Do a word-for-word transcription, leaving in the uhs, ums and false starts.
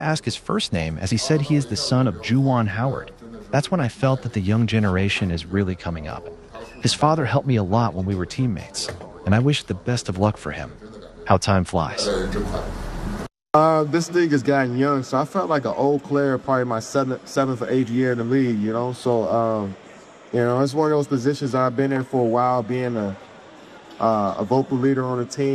ask his first name as he said he is the son of Juwan Howard. That's when I felt that the young generation is really coming up. His father helped me a lot when we were teammates, and I wish the best of luck for him. How time flies. Uh, this league has gotten young, so I felt like an old player, probably my seventh, seventh or eighth year in the league, you know? So, um, you know, it's one of those positions I've been in for a while, being a, uh, a vocal leader on the team.